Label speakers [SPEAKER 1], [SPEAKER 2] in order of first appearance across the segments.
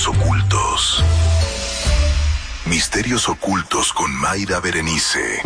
[SPEAKER 1] ocultos. Misterios ocultos con Mayra Berenice.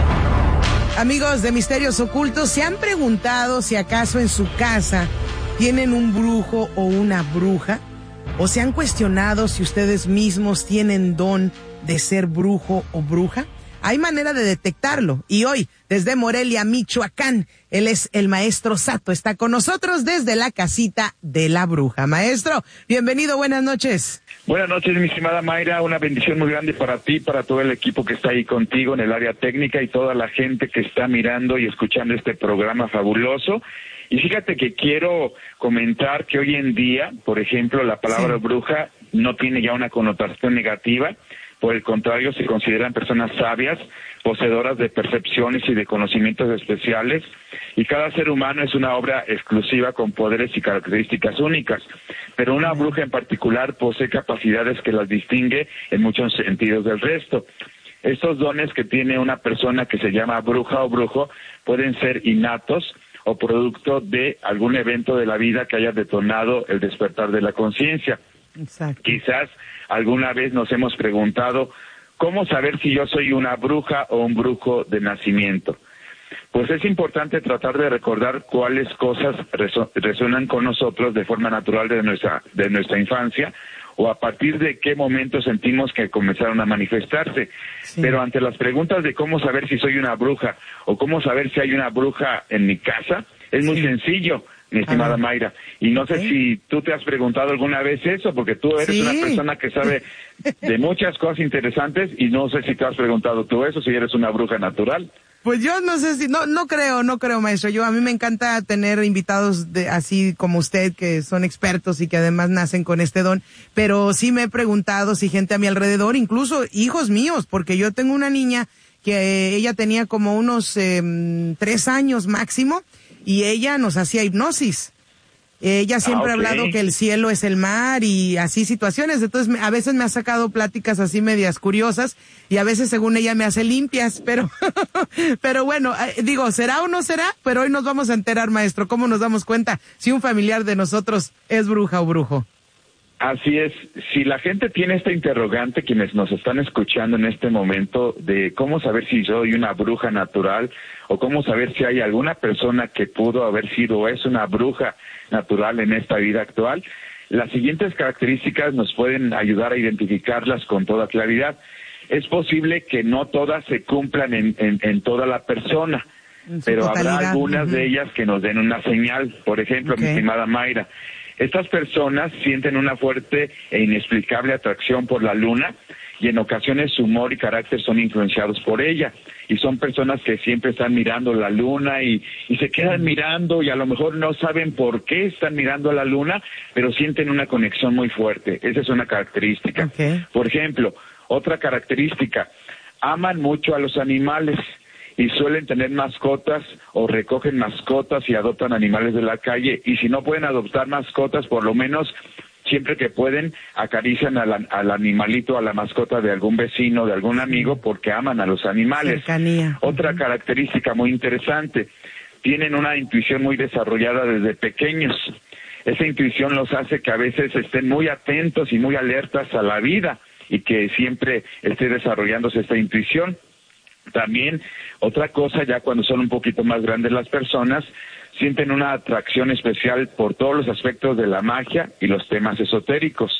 [SPEAKER 2] Amigos de Misterios Ocultos, ¿se han preguntado si acaso en su casa tienen un brujo o una bruja? ¿O se han cuestionado si ustedes mismos tienen don de ser brujo o bruja? Hay manera de detectarlo. Y hoy, desde Morelia, Michoacán, él es el maestro Sato. Está con nosotros desde la casita de la bruja. Maestro, bienvenido, buenas noches.
[SPEAKER 3] Buenas noches, mi estimada Mayra. Una bendición muy grande para ti, para todo el equipo que está ahí contigo en el área técnica y toda la gente que está mirando y escuchando este programa fabuloso. Y fíjate que quiero comentar que hoy en día, por ejemplo, la palabra bruja no tiene ya una connotación negativa. Por el contrario, se consideran personas sabias, poseedoras de percepciones y de conocimientos especiales, y cada ser humano es una obra exclusiva con poderes y características únicas, pero una bruja en particular posee capacidades que las distingue en muchos sentidos del resto. Estos dones que tiene una persona que se llama bruja o brujo pueden ser innatos o producto de algún evento de la vida que haya detonado el despertar de la conciencia.
[SPEAKER 2] Exacto.
[SPEAKER 3] Quizás alguna vez nos hemos preguntado, ¿cómo saber si yo soy una bruja o un brujo de nacimiento? Pues es importante tratar de recordar cuáles cosas resuenan con nosotros de forma natural de nuestra infancia, o a partir de qué momento sentimos que comenzaron a manifestarse. Sí. Pero ante las preguntas de cómo saber si soy una bruja o cómo saber si hay una bruja en mi casa, es muy sencillo, mi estimada Mayra. Y no sé si tú te has preguntado alguna vez eso, porque tú eres una persona que sabe de muchas cosas interesantes, y no sé si te has preguntado tú eso, si eres una bruja natural.
[SPEAKER 2] Pues yo no sé si, no creo, maestro. A mí me encanta tener invitados así como usted, que son expertos y que además nacen con este don, pero sí me he preguntado si gente a mi alrededor, incluso hijos míos, porque yo tengo una niña que ella tenía como unos 3 años máximo, y ella nos hacía hipnosis. Ella siempre ha hablado que el cielo es el mar y así situaciones. Entonces, a veces me ha sacado pláticas así medias curiosas, y a veces, según ella, me hace limpias, pero bueno, digo, ¿será o no será? Pero hoy nos vamos a enterar, maestro. ¿Cómo nos damos cuenta si un familiar de nosotros es bruja o brujo?
[SPEAKER 3] Así es. Si la gente tiene esta interrogante, quienes nos están escuchando en este momento, de cómo saber si soy una bruja natural, o cómo saber si hay alguna persona que pudo haber sido o es una bruja natural en esta vida actual, las siguientes características nos pueden ayudar a identificarlas con toda claridad. Es posible que no todas se cumplan en toda la persona, pero habrá algunas de ellas que nos den una señal. Por ejemplo, mi estimada Mayra, estas personas sienten una fuerte e inexplicable atracción por la luna, y en ocasiones su humor y carácter son influenciados por ella. Y son personas que siempre están mirando la luna y se quedan mirando, y a lo mejor no saben por qué están mirando a la luna, pero sienten una conexión muy fuerte. Esa es una característica. Por ejemplo, otra característica, aman mucho a los animales y suelen tener mascotas o recogen mascotas y adoptan animales de la calle, y si no pueden adoptar mascotas, por lo menos siempre que pueden acarician al animalito, a la mascota de algún vecino, de algún amigo, porque aman a los animales.
[SPEAKER 2] Cercanía.
[SPEAKER 3] Otra característica muy interesante, tienen una intuición muy desarrollada desde pequeños. Esa intuición los hace que a veces estén muy atentos y muy alertas a la vida, y que siempre esté desarrollándose esta intuición. También, otra cosa, ya cuando son un poquito más grandes las personas, sienten una atracción especial por todos los aspectos de la magia y los temas esotéricos.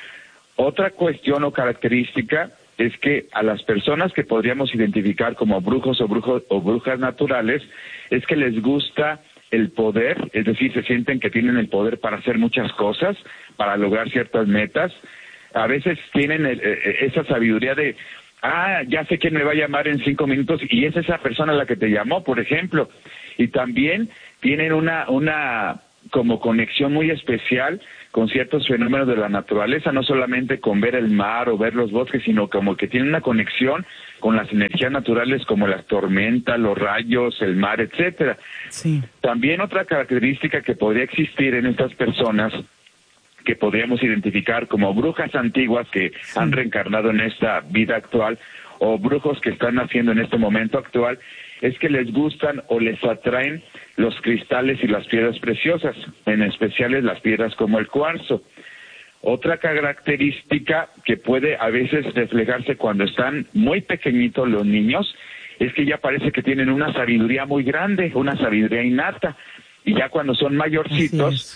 [SPEAKER 3] Otra cuestión o característica es que a las personas que podríamos identificar como brujos o brujas naturales, es que les gusta el poder, es decir, se sienten que tienen el poder para hacer muchas cosas, para lograr ciertas metas. A veces tienen esa sabiduría de, ya sé quién me va a llamar en 5 minutos, y es esa persona la que te llamó, por ejemplo. Y también tienen una como conexión muy especial con ciertos fenómenos de la naturaleza, no solamente con ver el mar o ver los bosques, sino como que tienen una conexión con las energías naturales como las tormentas, los rayos, el mar, etcétera.
[SPEAKER 2] Sí.
[SPEAKER 3] También otra característica que podría existir en estas personas, que podríamos identificar como brujas antiguas que han reencarnado en esta vida actual, o brujos que están naciendo en este momento actual, es que les gustan o les atraen los cristales y las piedras preciosas, en especial las piedras como el cuarzo. Otra característica que puede a veces reflejarse cuando están muy pequeñitos los niños es que ya parece que tienen una sabiduría muy grande, una sabiduría innata. Y ya cuando son mayorcitos,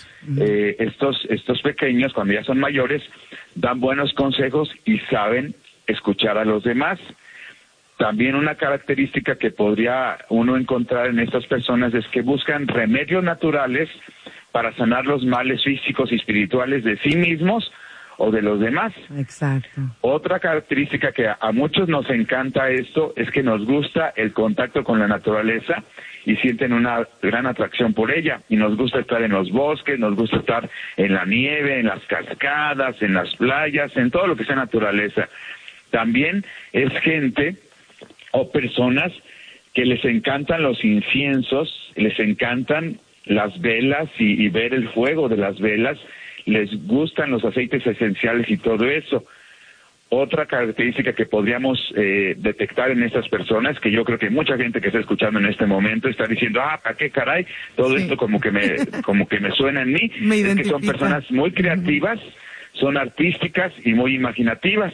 [SPEAKER 3] estos pequeños, cuando ya son mayores, dan buenos consejos y saben escuchar a los demás. También una característica que podría uno encontrar en estas personas es que buscan remedios naturales para sanar los males físicos y espirituales de sí mismos o de los demás.
[SPEAKER 2] Exacto.
[SPEAKER 3] Otra característica que a muchos nos encanta esto es que nos gusta el contacto con la naturaleza y sienten una gran atracción por ella. Y nos gusta estar en los bosques, nos gusta estar en la nieve, en las cascadas, en las playas, en todo lo que sea naturaleza. También es gente o personas que les encantan los inciensos, les encantan las velas y ver el fuego de las velas, les gustan los aceites esenciales y todo eso. Otra característica que podríamos detectar en estas personas, que yo creo que mucha gente que está escuchando en este momento está diciendo, ¿para qué caray? Todo esto como que me suena en mí, es que son personas muy creativas, son artísticas y muy imaginativas.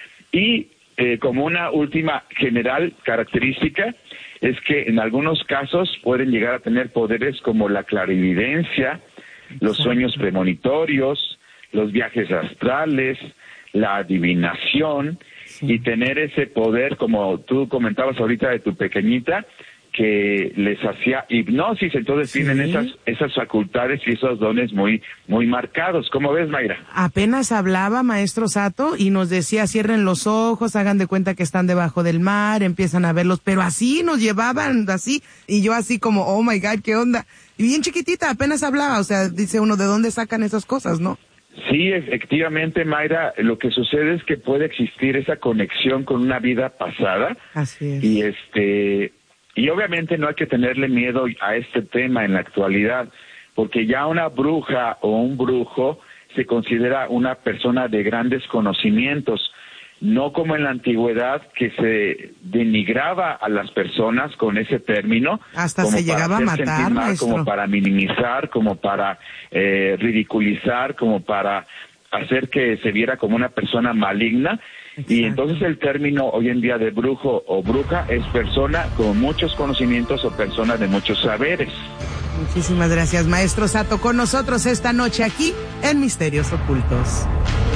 [SPEAKER 3] Y como una última general característica, es que en algunos casos pueden llegar a tener poderes como la clarividencia, los sueños premonitorios, los viajes astrales, la adivinación, y tener ese poder, como tú comentabas ahorita de tu pequeñita, que les hacía hipnosis. Entonces tienen esas facultades y esos dones muy marcados. ¿Cómo ves, Mayra?
[SPEAKER 2] Apenas hablaba Maestro Sato y nos decía, cierren los ojos, hagan de cuenta que están debajo del mar, empiezan a verlos, pero así nos llevaban, así, y yo así como, oh my God, ¿qué onda? Y bien chiquitita, apenas hablaba, o sea, dice uno, ¿de dónde sacan esas cosas, no?
[SPEAKER 3] Sí, efectivamente, Mayra, lo que sucede es que puede existir esa conexión con una vida pasada.
[SPEAKER 2] Así es.
[SPEAKER 3] Y obviamente no hay que tenerle miedo a este tema en la actualidad, porque ya una bruja o un brujo se considera una persona de grandes conocimientos, no como en la antigüedad que se denigraba a las personas con ese término.
[SPEAKER 2] Hasta se llegaba a matar, maestro.
[SPEAKER 3] Como para minimizar, como para ridiculizar, como para hacer que se viera como una persona maligna. Exacto. Y entonces el término hoy en día de brujo o bruja es persona con muchos conocimientos o persona de muchos saberes.
[SPEAKER 2] Muchísimas gracias, Maestro Sato, con nosotros esta noche aquí en Misterios Ocultos.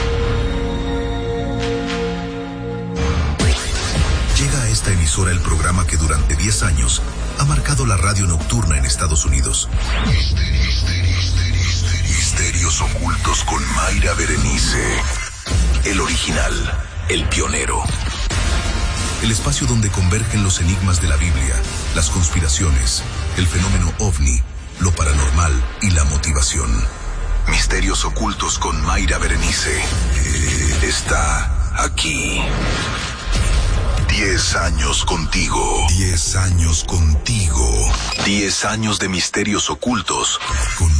[SPEAKER 1] Llega a esta emisora el programa que durante 10 años ha marcado la radio nocturna en Estados Unidos. Misterios Ocultos con Mayra Berenice. El original, el pionero. El espacio donde convergen los enigmas de la Biblia, las conspiraciones, el fenómeno OVNI, lo paranormal y la motivación. Misterios Ocultos con Mayra Berenice. Está aquí. 10 años contigo. 10 años contigo. 10 años de Misterios Ocultos con